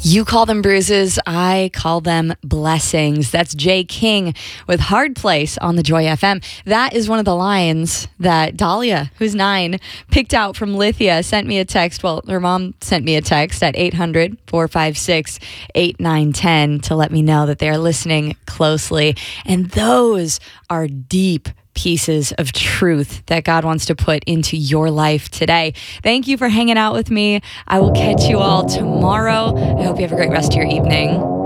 You call them bruises, I call them blessings. That's Jay King with Hard Place on the Joy FM. That is one of the lines that Dahlia, who's 9, picked out from Lithia, sent me a text. Well, her mom sent me a text at 800-456-8910 to let me know that they're listening closely. And those are deep pieces of truth that God wants to put into your life today. Thank you for hanging out with me. I will catch you all tomorrow. I hope you have a great rest of your evening.